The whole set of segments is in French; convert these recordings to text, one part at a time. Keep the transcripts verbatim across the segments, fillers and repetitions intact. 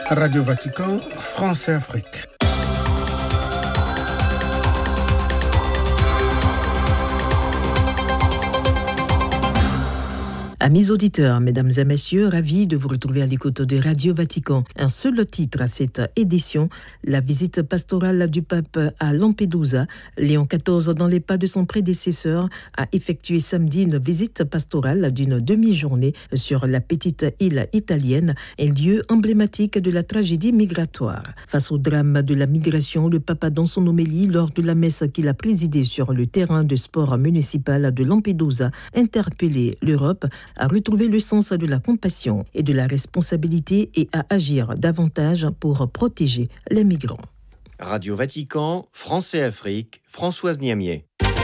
Radio Vatican, France et Afrique. Amis auditeurs, mesdames et messieurs, ravis de vous retrouver à l'écoute de Radio Vatican. Un seul titre à cette édition, la visite pastorale du pape à Lampedusa. Léon quatorze, dans les pas de son prédécesseur, a effectué samedi une visite pastorale d'une demi-journée sur la petite île italienne, un lieu emblématique de la tragédie migratoire. Face au drame de la migration, le pape, dans son homélie lors de la messe qu'il a présidée sur le terrain de sport municipal de Lampedusa, interpellé l'Europe à retrouver le sens de la compassion et de la responsabilité et à agir davantage pour protéger les migrants. Radio Vatican, France et Afrique, Françoise Niamier.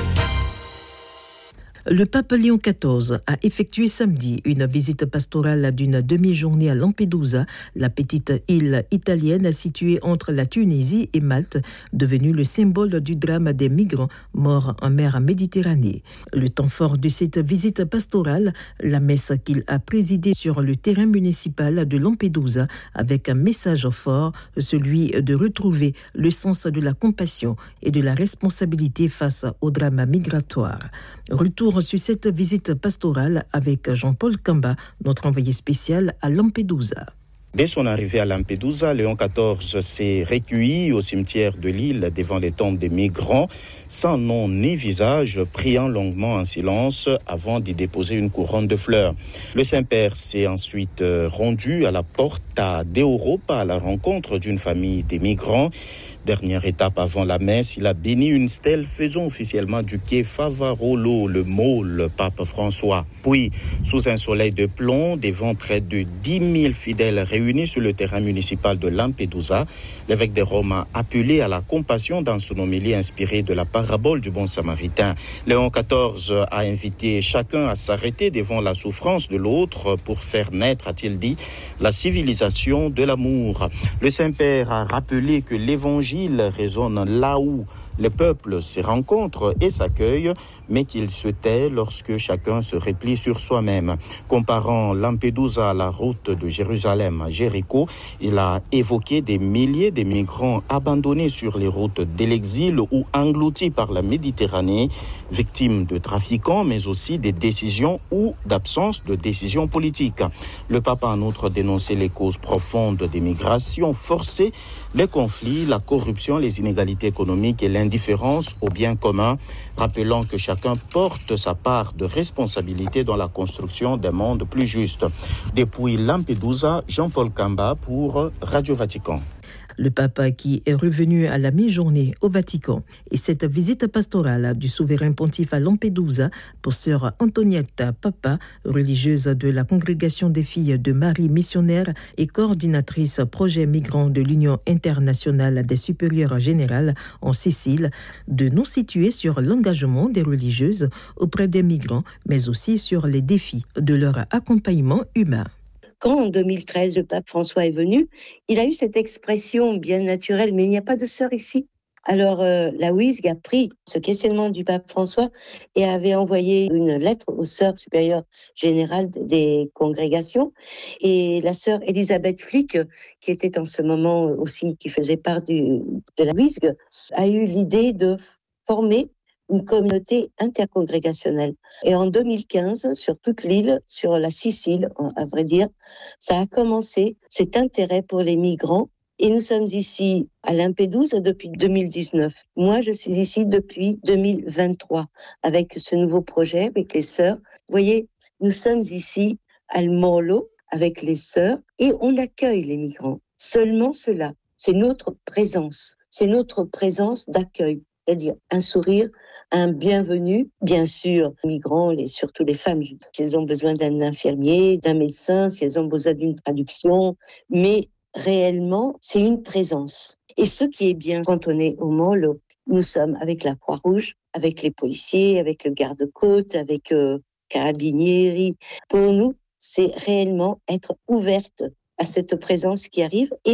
Le pape Léon quatorze a effectué samedi une visite pastorale d'une demi-journée à Lampedusa, la petite île italienne située entre la Tunisie et Malte, devenue le symbole du drame des migrants morts en mer Méditerranée. Le temps fort de cette visite pastorale, la messe qu'il a présidée sur le terrain municipal de Lampedusa avec un message fort, celui de retrouver le sens de la compassion et de la responsabilité face au drame migratoire. Retour sur cette visite pastorale avec Jean-Paul Kamba, notre envoyé spécial à Lampedusa. Dès son arrivée à Lampedusa, Léon quatorze s'est recueilli au cimetière de l'île devant les tombes des migrants, sans nom ni visage, priant longuement en silence avant d'y déposer une couronne de fleurs. Le Saint-Père s'est ensuite rendu à la Porta d'Europa à la rencontre d'une famille des migrants. Dernière étape avant la messe, il a béni une stèle faisant officiellement du quai Favarolo le mot le pape François. Puis, sous un soleil de plomb, devant près de dix mille fidèles réunis sur le terrain municipal de Lampedusa, l'évêque de Rome a appelé à la compassion dans son homélie inspirée de la parabole du bon samaritain. Léon quatorze a invité chacun à s'arrêter devant la souffrance de l'autre pour faire naître, a-t-il dit, la civilisation de l'amour. Le Saint-Père a rappelé que l'évangile résonne là où les peuples se rencontrent et s'accueillent, mais qu'il se tait lorsque chacun se replie sur soi-même. Comparant Lampedusa à la route de Jérusalem à Jéricho, il a évoqué des milliers de migrants abandonnés sur les routes de l'exil ou engloutis par la Méditerranée, victimes de trafiquants, mais aussi des décisions ou d'absence de décisions politiques. Le pape a en outre dénoncé les causes profondes des migrations forcées, les conflits, la corruption, les inégalités économiques et l'indifférence au bien commun, rappelant que chacun porte sa part de responsabilité dans la construction d'un monde plus juste. Depuis Lampedusa, Jean-Paul Kamba pour Radio Vatican. Le pape qui est revenu à la mi-journée au Vatican et cette visite pastorale du souverain pontife à Lampedusa pour sœur Antonietta Papa, religieuse de la congrégation des filles de Marie missionnaire et coordinatrice projet migrant de l'Union internationale des supérieures générales en Sicile, de nous situer sur l'engagement des religieuses auprès des migrants, mais aussi sur les défis de leur accompagnement humain. Quand en deux mille treize, le pape François est venu, il a eu cette expression bien naturelle, mais il n'y a pas de sœur ici. Alors euh, la W I S G a pris ce questionnement du pape François et avait envoyé une lettre aux sœurs supérieures générales des congrégations. Et la sœur Elisabeth Flick, qui était en ce moment aussi, qui faisait part du, de la W I S G, a eu l'idée de former une communauté intercongrégationnelle. Et en deux mille quinze, sur toute l'île, sur la Sicile, à vrai dire, ça a commencé cet intérêt pour les migrants. Et nous sommes ici à Lampedusa depuis deux mille dix-neuf. Moi, je suis ici depuis deux mille vingt-trois avec ce nouveau projet, avec les sœurs. Vous voyez, nous sommes ici à El Molo avec les sœurs et on accueille les migrants. Seulement cela, c'est notre présence, c'est notre présence d'accueil, c'est-à-dire un sourire, un bienvenu, bien sûr, les migrants, et surtout les femmes, si elles ont besoin d'un infirmier, d'un médecin, si elles ont besoin d'une traduction, mais réellement, c'est une présence. Et ce qui est bien quand on est au Molo, nous sommes avec la Croix-Rouge, avec les policiers, avec le garde-côte, avec euh, Carabinieri. Pour nous, c'est réellement être ouverte à cette présence qui arrive et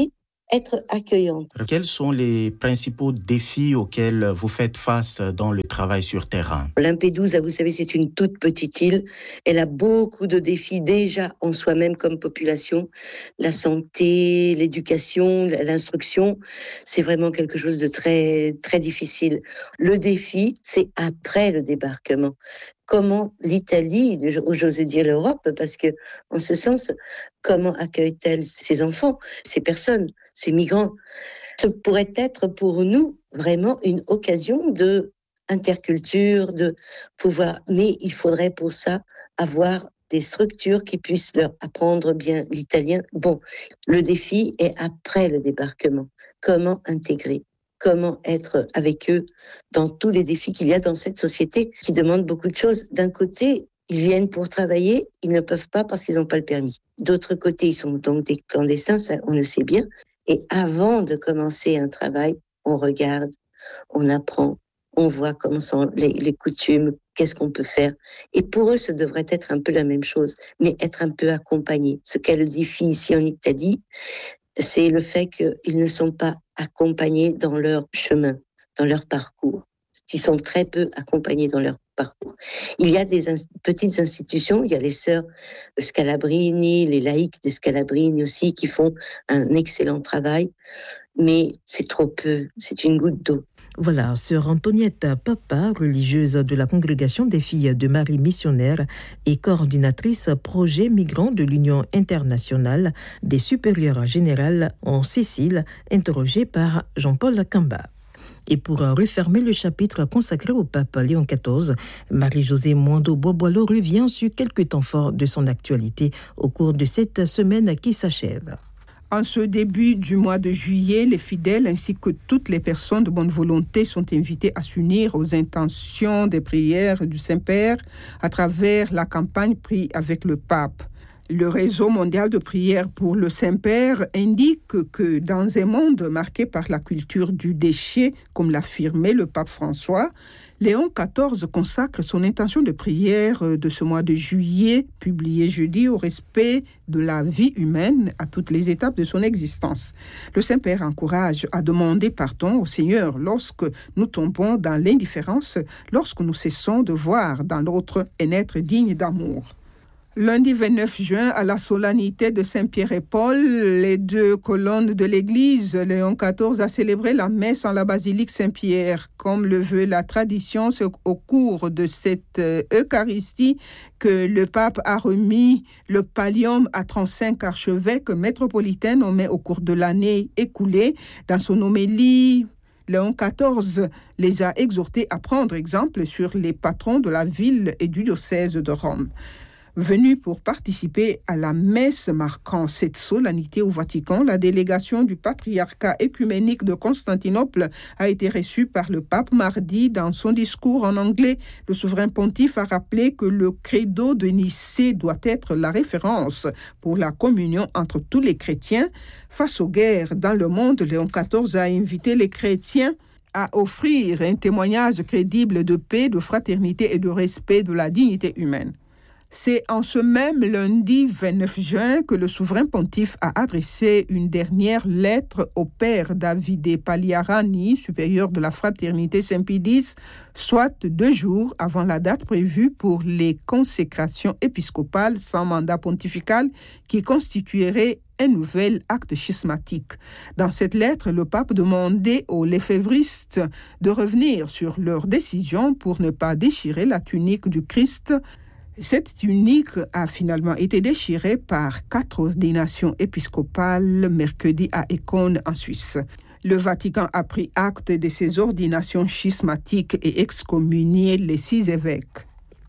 être accueillante. Quels sont les principaux défis auxquels vous faites face dans le travail sur terrain? Lampedusa, vous savez, c'est une toute petite île. Elle a beaucoup de défis déjà en soi-même comme population. La santé, l'éducation, l'instruction, c'est vraiment quelque chose de très, très difficile. Le défi, c'est après le débarquement. Comment l'Italie, j'osais dire l'Europe, parce que en ce sens, comment accueille-t-elle ces enfants, ces personnes, ces migrants? Ce pourrait être pour nous vraiment une occasion de interculture, de pouvoir, mais il faudrait pour ça avoir des structures qui puissent leur apprendre bien l'italien. Bon, le défi est après le débarquement. Comment intégrer? Comment être avec eux dans tous les défis qu'il y a dans cette société qui demande beaucoup de choses. D'un côté, ils viennent pour travailler, ils ne peuvent pas parce qu'ils n'ont pas le permis. D'autre côté, ils sont donc des clandestins, ça on le sait bien. Et avant de commencer un travail, on regarde, on apprend, on voit comment sont les, les coutumes, qu'est-ce qu'on peut faire. Et pour eux, ça devrait être un peu la même chose, mais être un peu accompagné. Ce qu'est le défi ici en Italie, c'est le fait qu'ils ne sont pas accompagnés dans leur chemin, dans leur parcours. Ils sont très peu accompagnés dans leur parcours. Il y a des in- petites institutions, il y a les sœurs Scalabrini, les laïcs de Scalabrini aussi, qui font un excellent travail, mais c'est trop peu, c'est une goutte d'eau. Voilà, sœur Antoniette Papa, religieuse de la congrégation des filles de Marie missionnaire et coordinatrice projet migrants de l'Union internationale des supérieures générales en Sicile, interrogée par Jean-Paul Camba. Et pour refermer le chapitre consacré au pape Léon quatorze, Marie-Josée Mondo-Boboilo revient sur quelques temps forts de son actualité au cours de cette semaine qui s'achève. En ce début du mois de juillet, les fidèles ainsi que toutes les personnes de bonne volonté sont invités à s'unir aux intentions des prières du Saint-Père à travers la campagne Prie avec le pape. Le réseau mondial de prière pour le Saint-Père indique que dans un monde marqué par la culture du déchet, comme l'affirmait le pape François, Léon quatorze consacre son intention de prière de ce mois de juillet, publié jeudi, au respect de la vie humaine à toutes les étapes de son existence. Le Saint-Père encourage à demander pardon au Seigneur lorsque nous tombons dans l'indifférence, lorsque nous cessons de voir dans l'autre un être digne d'amour. Lundi vingt-neuf juin, à la solennité de Saint-Pierre et Paul, les deux colonnes de l'Église, Léon quatorze a célébré la messe en la basilique Saint-Pierre. Comme le veut la tradition, c'est au cours de cette Eucharistie que le pape a remis le pallium à trente-cinq archevêques métropolitains nommés au cours de l'année écoulée. Dans son homélie, Léon quatorze les a exhortés à prendre exemple sur les patrons de la ville et du diocèse de Rome. Venu pour participer à la messe marquant cette solennité au Vatican, la délégation du patriarcat œcuménique de Constantinople a été reçue par le pape mardi. Dans son discours en anglais, le souverain pontife a rappelé que le credo de Nicée doit être la référence pour la communion entre tous les chrétiens. Face aux guerres dans le monde, Léon quatorze a invité les chrétiens à offrir un témoignage crédible de paix, de fraternité et de respect de la dignité humaine. C'est en ce même lundi vingt-neuf juin que le souverain pontife a adressé une dernière lettre au père Davide Pagliarani, supérieur de la fraternité Saint-Pédis, soit deux jours avant la date prévue pour les consécrations épiscopales sans mandat pontifical qui constituerait un nouvel acte schismatique. Dans cette lettre, le pape demandait aux lefévristes de revenir sur leur décision pour ne pas déchirer la tunique du Christ. Cette tunique a finalement été déchirée par quatre ordinations épiscopales mercredi à Écône en Suisse. Le Vatican a pris acte de ces ordinations schismatiques et excommunié les six évêques.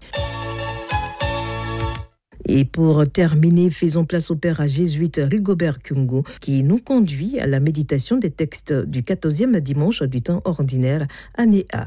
Et pour terminer, faisons place au père jésuite Rigobert Kyungu qui nous conduit à la méditation des textes du quatorzième dimanche du temps ordinaire, année A.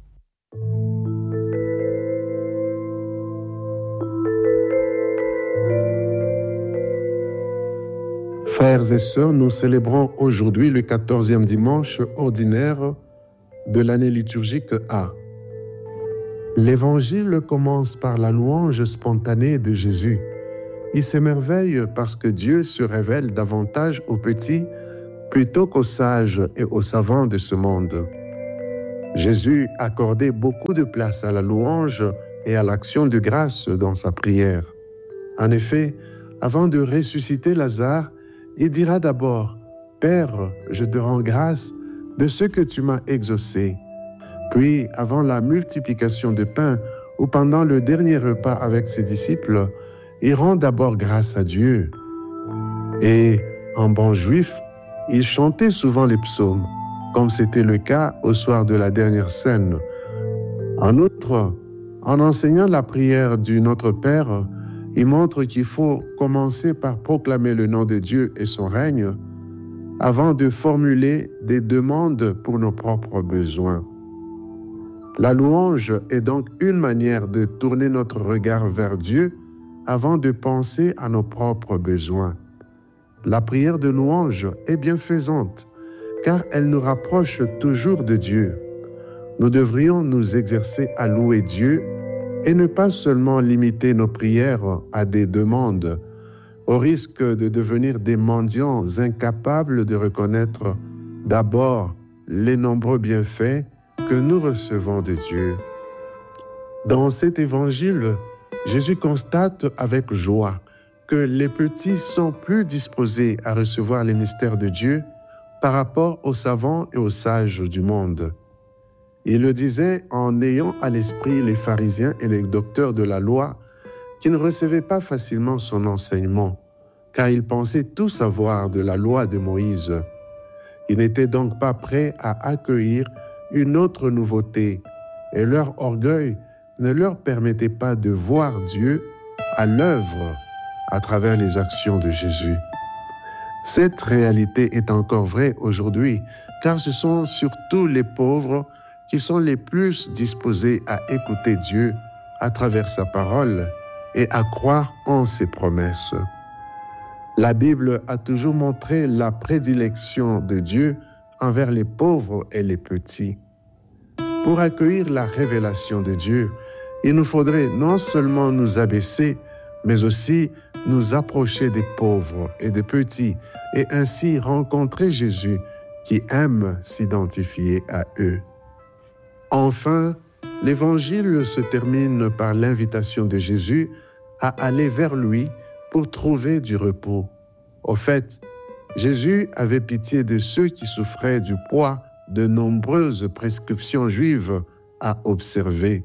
Frères et sœurs, nous célébrons aujourd'hui le quatorzième dimanche ordinaire de l'année liturgique A. L'Évangile commence par la louange spontanée de Jésus. Il s'émerveille parce que Dieu se révèle davantage aux petits plutôt qu'aux sages et aux savants de ce monde. Jésus accordait beaucoup de place à la louange et à l'action de grâce dans sa prière. En effet, avant de ressusciter Lazare, il dira d'abord « Père, je te rends grâce de ce que tu m'as exaucé ». Puis, avant la multiplication de pain ou pendant le dernier repas avec ses disciples, il rend d'abord grâce à Dieu. Et, en bon juif, il chantait souvent les psaumes, comme c'était le cas au soir de la dernière scène. En outre, en enseignant la prière du Notre Père, il montre qu'il faut commencer par proclamer le nom de Dieu et son règne avant de formuler des demandes pour nos propres besoins. La louange est donc une manière de tourner notre regard vers Dieu avant de penser à nos propres besoins. La prière de louange est bienfaisante car elle nous rapproche toujours de Dieu. Nous devrions nous exercer à louer Dieu et ne pas seulement limiter nos prières à des demandes, au risque de devenir des mendiants incapables de reconnaître d'abord les nombreux bienfaits que nous recevons de Dieu. Dans cet évangile, Jésus constate avec joie que les petits sont plus disposés à recevoir les mystères de Dieu par rapport aux savants et aux sages du monde. Il le disait en ayant à l'esprit les pharisiens et les docteurs de la loi qui ne recevaient pas facilement son enseignement, car ils pensaient tout savoir de la loi de Moïse. Ils n'étaient donc pas prêts à accueillir une autre nouveauté, et leur orgueil ne leur permettait pas de voir Dieu à l'œuvre à travers les actions de Jésus. Cette réalité est encore vraie aujourd'hui, car ce sont surtout les pauvres qui sont les plus disposés à écouter Dieu à travers sa parole et à croire en ses promesses. La Bible a toujours montré la prédilection de Dieu envers les pauvres et les petits. Pour accueillir la révélation de Dieu, il nous faudrait non seulement nous abaisser, mais aussi nous approcher des pauvres et des petits et ainsi rencontrer Jésus qui aime s'identifier à eux. Enfin, l'Évangile se termine par l'invitation de Jésus à aller vers lui pour trouver du repos. Au fait, Jésus avait pitié de ceux qui souffraient du poids de nombreuses prescriptions juives à observer.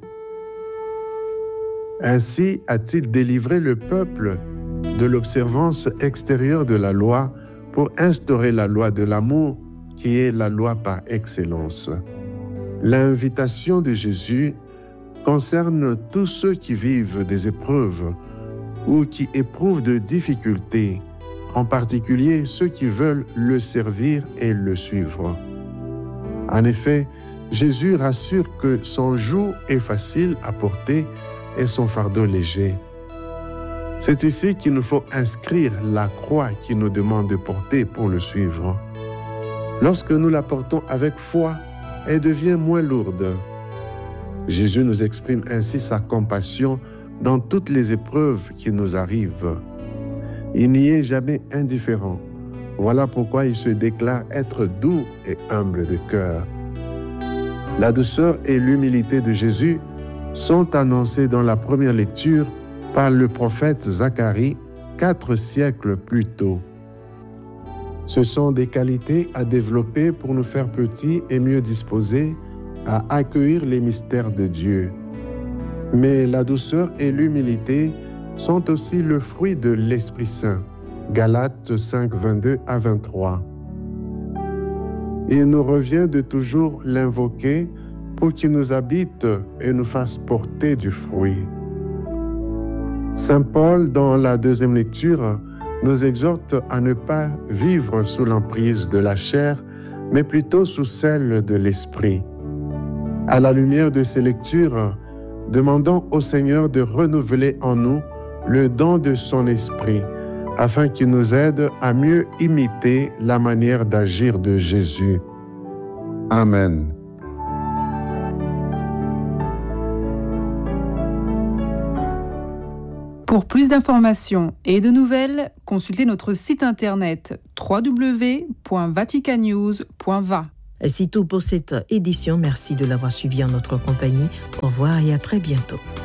Ainsi a-t-il délivré le peuple de l'observance extérieure de la loi pour instaurer la loi de l'amour qui est la loi par excellence. L'invitation de Jésus concerne tous ceux qui vivent des épreuves ou qui éprouvent de difficultés, en particulier ceux qui veulent le servir et le suivre. En effet, Jésus rassure que son joug est facile à porter et son fardeau léger. C'est ici qu'il nous faut inscrire la croix qu'il nous demande de porter pour le suivre. Lorsque nous la portons avec foi, elle devient moins lourde. Jésus nous exprime ainsi sa compassion dans toutes les épreuves qui nous arrivent. Il n'y est jamais indifférent. Voilà pourquoi il se déclare être doux et humble de cœur. La douceur et l'humilité de Jésus sont annoncées dans la première lecture par le prophète Zacharie quatre siècles plus tôt. Ce sont des qualités à développer pour nous faire petits et mieux disposés à accueillir les mystères de Dieu. Mais la douceur et l'humilité sont aussi le fruit de l'Esprit Saint. Galates cinq, vingt-deux à vingt-trois. Il nous revient de toujours l'invoquer pour qu'il nous habite et nous fasse porter du fruit. Saint Paul, dans la deuxième lecture, nous exhorte à ne pas vivre sous l'emprise de la chair, mais plutôt sous celle de l'esprit. À la lumière de ces lectures, demandons au Seigneur de renouveler en nous le don de son esprit, afin qu'il nous aide à mieux imiter la manière d'agir de Jésus. Amen. Pour plus d'informations et de nouvelles, consultez notre site internet w w w point vatican news point v a. C'est tout pour cette édition. Merci de l'avoir suivi en notre compagnie. Au revoir et à très bientôt.